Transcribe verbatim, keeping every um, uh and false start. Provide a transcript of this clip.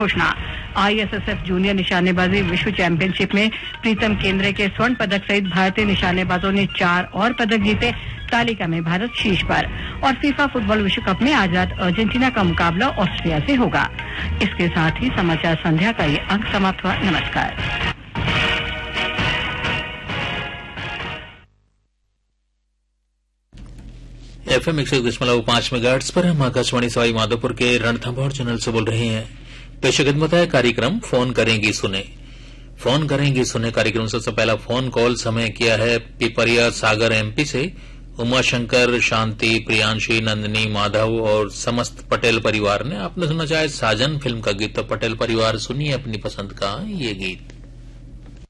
घोषणा। ISSF junior निशानेबाजी विश्व चैंपियनशिप में प्रीतम केंद्रे के स्वर्ण पदक सहित भारतीय निशानेबाजों ने चार और पदक जीते। तालिका में भारत शीर्ष पर। और फीफा फुटबॉल विश्व कप में आज रात अर्जेंटीना का मुकाबला ऑस्ट्रिया से होगा। इसके साथ ही समाचार संध्या का ये अंक समाप्त हुआ। नमस्कार। एफएम एक सौ एक दशमलव पांच मेगाहर्ट्ज पर हम आकाशवाणी सवाई माधोपुर के रणथंभौर चैनल से बोल रहे हैं। पेश खिदमत है कार्यक्रम फोन करेंगी सुने। फोन करेंगी सुने कार्यक्रम से सबसे पहला फोन कॉल समय किया है पिपरिया सागर एमपी से उमाशंकर, शांति, प्रियांशी, नंदिनी, माधव और समस्त पटेल परिवार ने। आपने सुना चाहे साजन फिल्म का गीत, तो पटेल परिवार सुनिए अपनी पसंद का ये गीत।